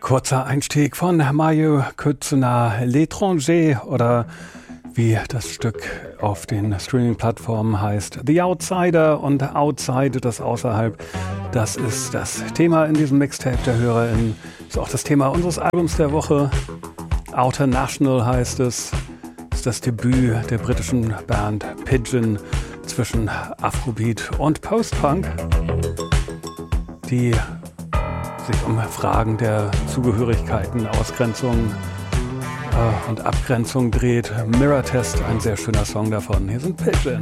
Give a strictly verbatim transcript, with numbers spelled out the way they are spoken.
Kurzer Einstieg von Mario Kutsuna, L'étranger, oder wie das Stück auf den Streaming-Plattformen heißt, The Outsider, und Outside, das Außerhalb, das ist das Thema in diesem Mixtape der HörerInnen. Ist auch das Thema unseres Albums der Woche. Outer National heißt es. Ist das Debüt der britischen Band Pigeon zwischen Afrobeat und Post-Punk, die sich um Fragen der Zugehörigkeiten, Ausgrenzung äh, und Abgrenzung dreht. Mirror Test, ein sehr schöner Song davon. Hier sind Pigeon.